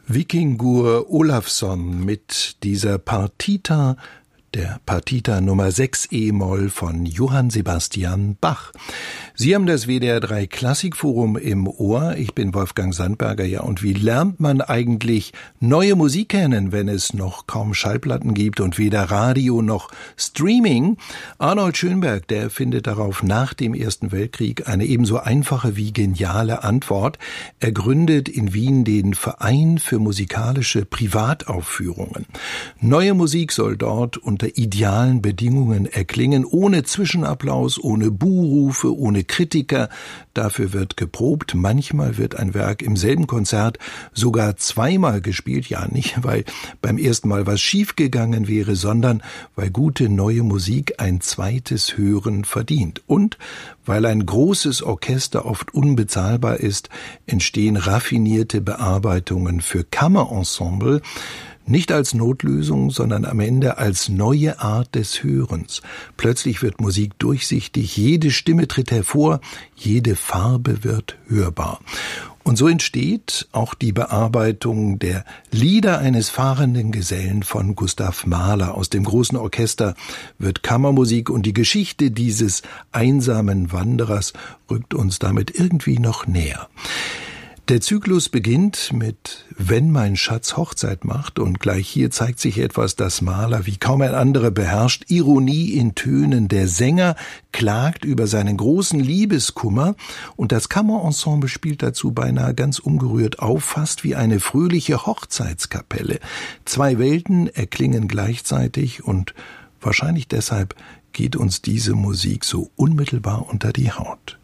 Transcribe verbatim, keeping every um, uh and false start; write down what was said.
Víkingur Ólafsson mit dieser Partita, der Partita Nummer sechs E-Moll von Johann Sebastian Bach. Sie haben das W D R drei Klassikforum im Ohr. Ich bin Wolfgang Sandberger. Ja, und wie lernt man eigentlich neue Musik kennen, wenn es noch kaum Schallplatten gibt und weder Radio noch Streaming? Arnold Schönberg, der findet darauf nach dem Ersten Weltkrieg eine ebenso einfache wie geniale Antwort. Er gründet in Wien den Verein für musikalische Privataufführungen. Neue Musik soll dort unter idealen Bedingungen erklingen, ohne Zwischenapplaus, ohne Buhrufe, ohne Kritiker. Dafür wird geprobt. Manchmal wird ein Werk im selben Konzert sogar zweimal gespielt. Ja, nicht, weil beim ersten Mal was schiefgegangen wäre, sondern weil gute neue Musik ein zweites Hören verdient. Und weil ein großes Orchester oft unbezahlbar ist, entstehen raffinierte Bearbeitungen für Kammerensemble, nicht als Notlösung, sondern am Ende als neue Art des Hörens. Plötzlich wird Musik durchsichtig, jede Stimme tritt hervor, jede Farbe wird hörbar. Und so entsteht auch die Bearbeitung der Lieder eines fahrenden Gesellen von Gustav Mahler. Aus dem großen Orchester wird Kammermusik und die Geschichte dieses einsamen Wanderers rückt uns damit irgendwie noch näher. Der Zyklus beginnt mit »Wenn mein Schatz Hochzeit macht« und gleich hier zeigt sich etwas, das Mahler wie kaum ein anderer beherrscht. Ironie in Tönen. Der Sänger klagt über seinen großen Liebeskummer und das Kammerensemble spielt dazu beinahe ganz ungerührt auf, fast wie eine fröhliche Hochzeitskapelle. Zwei Welten erklingen gleichzeitig und wahrscheinlich deshalb geht uns diese Musik so unmittelbar unter die Haut.